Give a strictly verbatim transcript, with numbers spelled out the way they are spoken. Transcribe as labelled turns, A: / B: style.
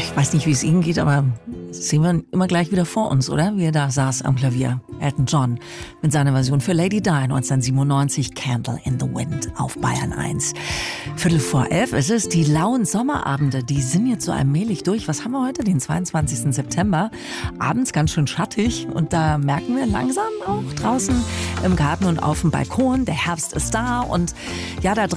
A: Ich weiß nicht, wie es Ihnen geht, aber das sehen wir immer gleich wieder vor uns, oder? Wie er da saß am Klavier. Elton John mit seiner Version für Lady Di neunzehnhundertsiebenundneunzig, Candle in the Wind auf Bayern eins. Viertel vor elf ist es. Die lauen Sommerabende, die sind jetzt so allmählich durch. Was haben wir heute? Den zweiundzwanzigsten September. Abends ganz schön schattig und da merken wir langsam auch draußen im Garten und auf dem Balkon, der Herbst ist da und ja, da